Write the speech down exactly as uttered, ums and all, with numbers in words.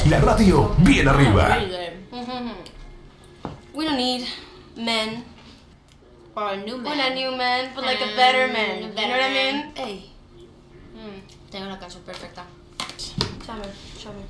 La radio bien arriba. We don't need men. Or a new man. We're not new men, but like a better man. Um, You better know what I man. mean? Hey. Mm, tengo la canción perfecta. Show me, show me.